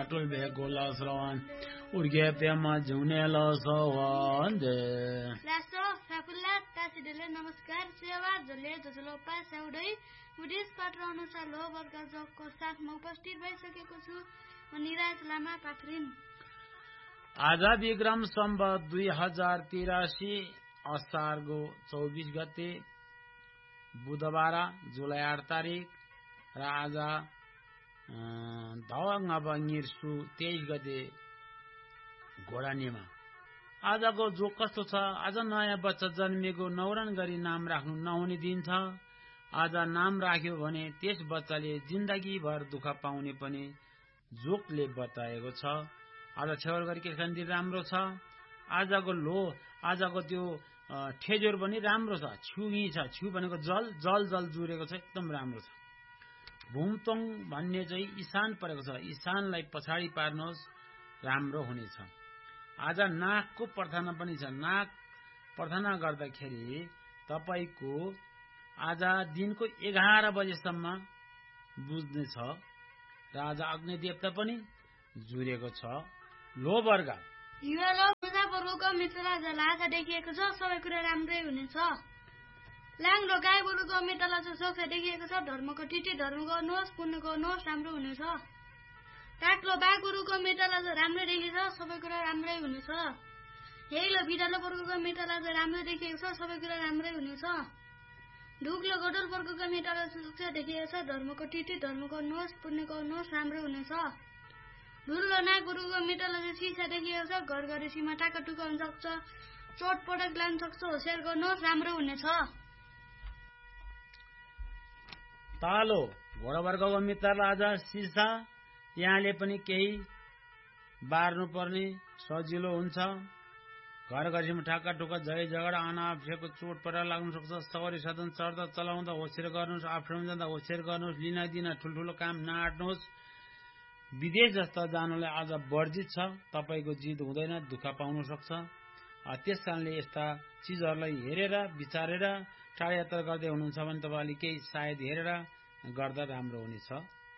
Patul Begola Srawan Urge Pema Junela Sawande Lasso Fakulat Tasidele Namaskar Seva Jole Jolopa Saudai Buddhist पत्र अनुसार लो वर्ग जगको साथमा उपस्थित भइसकेको छु म निराज लामा पाखरिन। आज विक्रम सम्वत 2083 असारको 24 गते बुधबार जुलाई 8 तारिक र आज धवङ बङ्गिरसु 23 गते घोडानीमा। आजको जो कस्तो छ, आज नयाँ बच्चा जन्मिएको न्वारन गरी नाम राख्नु नहुने दिन छ। आज नाम राख्यो भने त्यस बच्चाले जिन्दगीभर दुःख पाउने पनि जोकले बताएको छ। आज छेवर गरी के दिन राम्रो छ। आजको त्यो ठेजोर पनि राम्रो छ, छुही छ, छु भनेको जल जुरेको छ, एकदम राम्रो छ। भुमतोङ भन्ने चाहिँ ईशान परेको छ, ईशानलाई पछाडि पार्नुहोस् राम्रो हुनेछ। आज नागको प्रार्थना पनि छ। नाग प्रार्थना गर्दाखेरि तपाईको आज दिनको 11 बजेसम्म बुझ्नेछ र आज अग्नि देवता पनि जुरेको छ। लो वर्ग यो लो मुजाफरको मित्रला जलासा देखिएको छ, सबै कुरा राम्रै हुनेछ। लाङ्लो गाई गोरुको मित्रला सोख देखिएको छ, धर्मको टिटी धर्म गर्नुहोस्, पुण्य गर्नुहोस्, राम्रो हुनेछ। काठलो बाघ गोरुको मित्रला राम्रो देखिएको छ, सबै कुरा राम्रै हुनेछ। हेलो बिरालो वर्गको मित्रला राम्रो देखिएको छ, सबै कुरा राम्रै हुनेछ। ढुक्लो गडल वर्गको मित्रला सोख देखिएको छ, धर्मको टिटी धर्म गर्नुहोस्, पुण्य गर्नुहोस्, राम्रो हुनेछ। धुलो नाग गुरुको मित्रलाई सिसा देखिएको छ, घर घरेसीमा टाका टुका हुन सक्छ, चोट पटक लाग्न सक्छ, होसियार गर्नुहोस्, राम्रो हुनेछ। तालो घोडा वर्गको मित्रलाई आज सिसा, यहाँले पनि केही बार्नु पर्ने सजिलो हुन्छ। घर घरेसीमा टाका टुका झै झगडा अनावश्यकको चोट पटक लाग्न सक्छ। सवारी साधन चढ्दा चलाउँदा होसियार गर्नुहोस्, आफूमा जाँदा होसियार गर्नुहोस्, लिन दिन ठुल्ठुलो काम नआट्नुहोस्। विदेश जस्ता जानलाई आज वर्जित छ, तपाईको जित हुँदैन, दुःख पाउन सक्छ। त्यसकारणले यस्ता चीजहरूलाई हेरेर विचारेर टाढा यात्रा गर्दै हुनुहुन्छ भने तपाईले केही सायद हेरेर गर्दा राम्रो हुनेछ।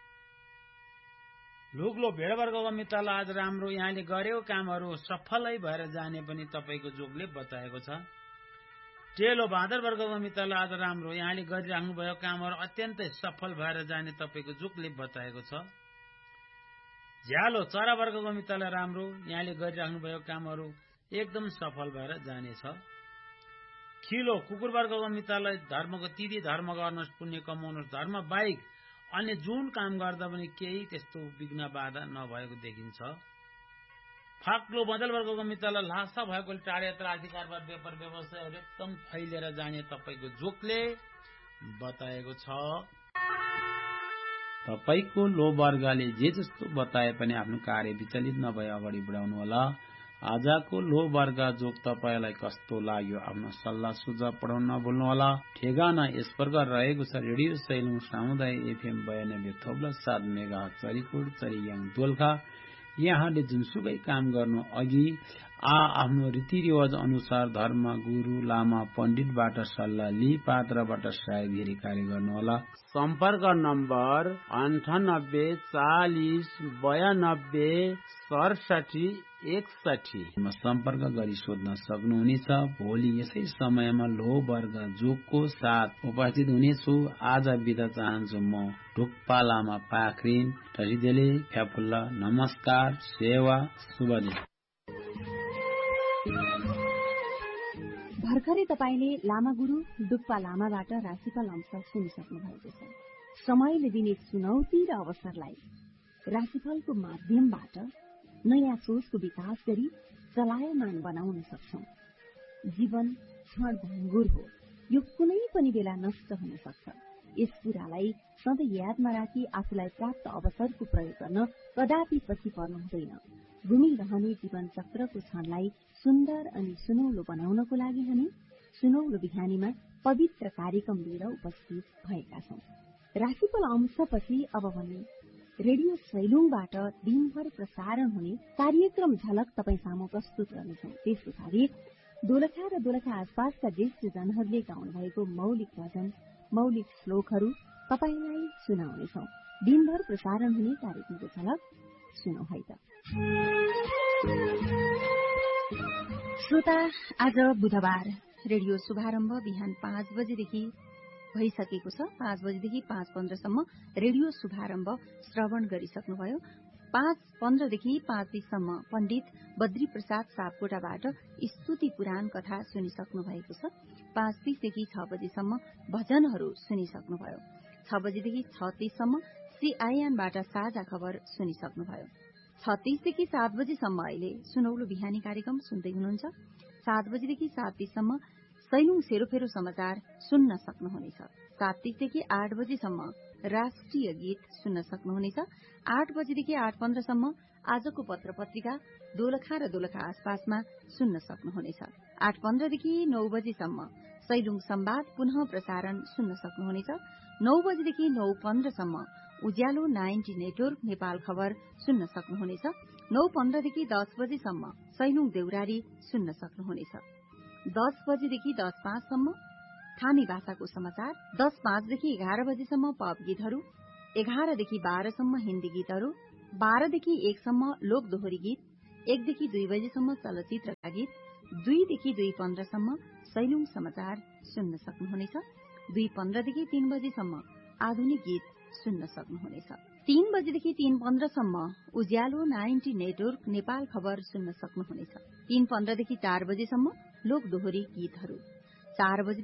लुग्लो भेड वर्गको मित्रलाई आज राम्रो, यहाँले गरेको कामहरू सफलै भएर जाने पनि तपाईको जोगले बताएको छ। टेलो बाँदर वर्गको मित्रलाई आज राम्रो, यहाँले गरिराख्नु भएको कामहरू अत्यन्तै सफल भएर जाने तपाईको जोगले बताएको छ। झ्यालो चरा वर्गको मित्रलाई राम्रो, यहाँले गरिराख्नु भएको कामहरू एकदम सफल भएर जानेछ। खिलो कुकुर वर्गको मित्रलाई धर्मको तिथि धर्म गर्नुहोस्, पुण्य कमाउनुहोस्, धर्म बाहेक अन्य जुन काम गर्दा पनि केही त्यस्तो विघ्न बाधा नभएको देखिन्छ। फाक्लो बदल वर्गको मित्रलाई लासा भएकोले टाढा यात्रा, आर्थिक कारोबार, व्यापार व्यवसायहरू एकदम फैलिएर जाने तपाईको जोगले बताएको छ। तपाईको लो वर्गले जे जस्तो बताए पनि आफ्नो कार्य विचलित नभए अगाडि बढाउनु होला। आजको लो वर्ग जोग तपाईलाई कस्तो लाग्यो आफ्नो सल्लाह सुझाव पठाउन नभुल्नु होला। ठेगाना यस प्रकार रहेको छ। रेडियो सैलुङ सामुदायिक FM 92.7 मेगाहर्ज चरीकोट चरीयाङ दोलखा। यहाँले जुनसुकै काम गर्नु अघि आफ्नो रीतिरिवाज अनुसार धर्म गुरु लामा पण्डितबाट सल्लाह लिई पात्रबाट सायद कार्य गर्नुहोला। सम्पर्क नम्बर 98 40 92 67 61 सम्पर्क गरी सोध्न सक्नुहुनेछ। भोलि यसै समयमा लो वर्ग जोगको साथ उपस्थित हुनेछु। आज बिदा चाहन्छु म ढुक्पा लामा पाखरिन टसिदेले फ्याफुल्ला। नमस्कार, सेवा, शुभ दिन। भर्खरै तपाईले लामा गुरु डुक्पा लामाबाट राशिफल अंश सुनिसक्नु भएको छ। समयले दिने चुनौती र अवसरलाई राशिफलको माध्यमबाट नयाँ सोचको विकास गरी चलायमान बनाउन सक्छौं। जीवन क्षणभङ्गुर हो, यो कुनै पनि बेला नष्ट हुन सक्छ। यस कुरालाई सधैँ यादमा राखी आफूलाई प्राप्त अवसरको प्रयोग गर्न कदापि पछि पर्नु हुँदैन। घुमिरहने जीवन चक्रको क्षणलाई सुन्दर अनि सुनौलो बनाउनको लागि हामी सुनौलो बिहानीमा पवित्र कार्यक्रम लिएर उपस्थित भएका छौं। राशिफल अंशपछि अब भने रेडियो सैलुङबाट दिनभर प्रसारण हुने कार्यक्रम झलक तपाई सामु प्रस्तुत गर्नेछौं। त्यस पछाडि दोलखा र दोलखा आसपासका ज्येष्ठजनहरूले गाउनु भएको मौलिक भजन, मौलिक श्लोकहरू तपाईलाई सुनाउनेछौं। दिनभर प्रसारण हुने कार्यक्रमको झलक सुनौ है त। श्रोता, आज बुधबार रेडियो शुभारम्भ बिहान 5 बजेदेखि भइसकेको छ। 5 बजेदेखि 5:15सम्म रेडियो शुभारम्भ श्रवण गरिसक्नुभयो। 5:15देखि 5:20सम्म पण्डित बद्री प्रसाद सापकोटाबाट स्तुति पुराण कथा सुनिसक्नु भएको छ। 5:30देखि 6 बजेसम्म भजनहरू सुनिसक्नुभयो। 6 बजेदेखि 6:30सम्म सीआईएनबाट साझा खबर सुनिसक्नुभयो। 6:30देखि 7 बजेसम्म अहिले सुनौलो बिहानी कार्यक्रम सुन्दै हुनुहुन्छ। 7 बजेदेखि 7:30सम्म सैलुङ सेरोफेरो समाचार सुन्न सक्नुहुनेछ। 7:30देखि 8 बजेसम्म राष्ट्रिय गीत सुन्न सक्नुहुनेछ। 8 बजेदेखि 8:15सम्म आजको पत्र पत्रिका दोलखा र दोलखा आसपासमा सुन्न सक्नुहुनेछ। 8:15देखि 9 बजेसम्म सैलुङ संवाद पुनः प्रसारण सुन्न सक्नुहुनेछ। 9 बजेदेखि 9:15सम्म उज्यालो 90 नेटवर्क नेपाल खबर सुन्न सक्नुहुनेछ। 9:15देखि 10 बजेसम्म सैलुङ देउरारी सुन्न सक्नुहुनेछ। 10 बजेदेखि 10:05सम्म थामी भाषाको समाचार। 10:05देखि 11 बजेसम्म पप गीतहरू। 11देखि 12सम्म हिन्दी गीतहरू। 12देखि 1सम्म लोक दोहोरी गीत। 1देखि 2 बजेसम्म चलचित्रका गीत। 2देखि 2:15सम्म सैलुङ समाचार सुन्न सक्नुहुनेछ। 2:15देखि 3 बजेसम्म आधुनिक गीत सुन्न सक्नुहुनेछ। 3 बजेदेखि 3:15सम्म उज्यालो 90 नेटवर्क नेपाल खबर सुन्न सक्नुहुनेछ। 3:15देखि 4 बजेसम्म लोक दोहोरी गीतहरू। 4 बजे